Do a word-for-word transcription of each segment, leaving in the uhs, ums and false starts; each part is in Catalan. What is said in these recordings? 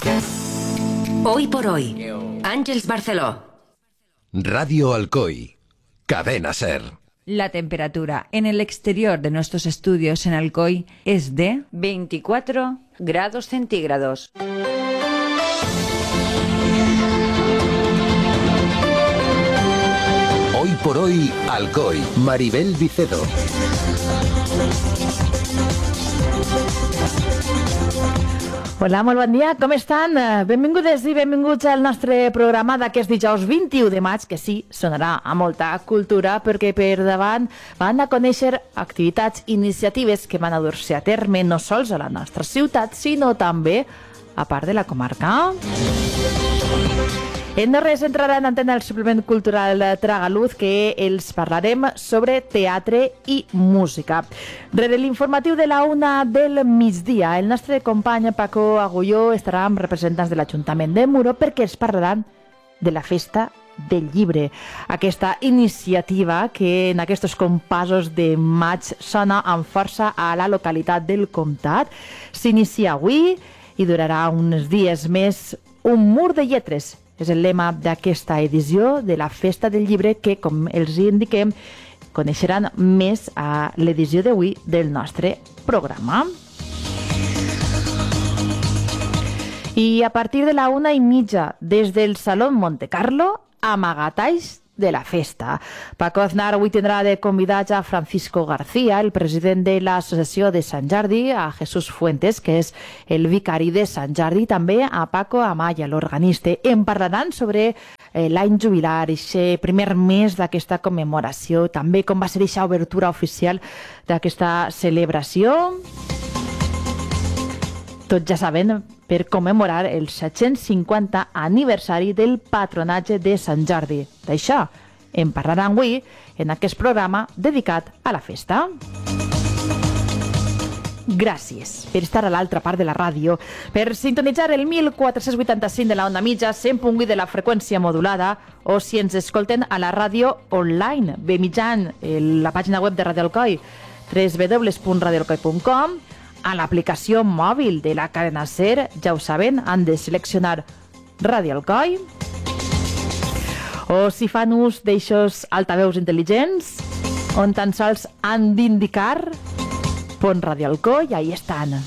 Hoy por hoy, Àngels Barceló. Radio Alcoy, Cadena Ser. La temperatura en el exterior de nuestros estudios en Alcoy es de veinticuatro grados centígrados. Hoy por hoy, Alcoy, Maribel Vicedo. Hola, molt bon dia, com estan? Benvingudes i benvinguts al nostre programa d'aquest dijous vint-i-u de maig, que sí, sonarà a molta cultura, perquè per davant van a conèixer activitats, iniciatives que van a dur-se a terme no sols a la nostra ciutat, sinó també a part de la comarca. En no res entrarà en antena el suplement cultural Tragaluz, que els parlarem sobre teatre i música. Rere l'informatiu de la una del migdia, el nostre company Paco Agulló estarà amb representants de l'Ajuntament de Muro perquè els parlaran de la Festa del Llibre. Aquesta iniciativa que en aquests compassos de maig sona amb força a la localitat del Comtat s'inicia avui i durarà uns dies més. Un mur de lletres és el lema d'aquesta edició de la Festa del Llibre que, com els indiquem, coneixeran més a l'edició d'avui del nostre programa. I a partir de la una i mitja, des del Saló Montecarlo, amagatalls de la festa. Paco Aznar avui tindrà de convidats a Francisco García, el president de l'Associació de Sant Jordi, a Jesús Fuentes, que és el vicari de Sant Jordi, també a Paco Amaya, l'organista. En parlaran sobre eh, l'any jubilar, aquest primer mes d'aquesta commemoració, també com va ser aquesta obertura oficial d'aquesta celebració. Tots ja saben, per commemorar el set-cents cinquanta aniversari del patronatge de Sant Jordi. D'això en parlaran avui en aquest programa dedicat a la festa. Gràcies per estar a l'altra part de la ràdio, per sintonitzar el mil quatre-cents vuitanta-cinc de la onda mitja, cent punt vuit de la freqüència modulada, o si ens escolten a la ràdio online, bé mitjan la pàgina web de Radio Alcoy, w w w punt radio alcoy punt com, a l'aplicació mòbil de la cadena SER, ja ho saben, han de seleccionar Radio Alcoy. O si fan ús d'eixos altaveus intel·ligents, on tan sols han d'indicar Pont Radio Alcoy, ahí estan.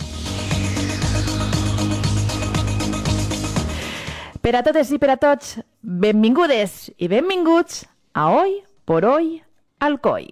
Per a totes i per a tots, benvingudes i benvinguts a Hoy por Hoy Alcoy.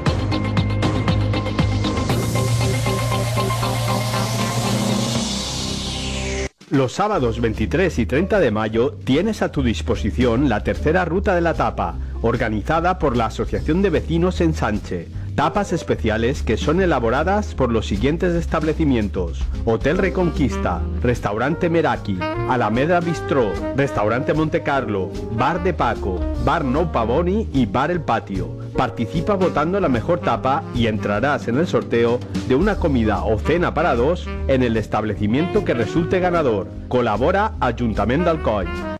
Los sábados veintitrés y treinta de mayo tienes a tu disposición la tercera ruta de la tapa, organizada por la Asociación de Vecinos Ensanche. Tapas especiales que son elaboradas por los siguientes establecimientos: Hotel Reconquista, Restaurante Meraki, Alameda Bistró, Restaurante Montecarlo, Bar de Paco, Bar Nou Pavoni y Bar El Patio. Participa votando la mejor tapa y entrarás en el sorteo de una comida o cena para dos en el establecimiento que resulte ganador. Colabora Ayuntament d'Alcoi.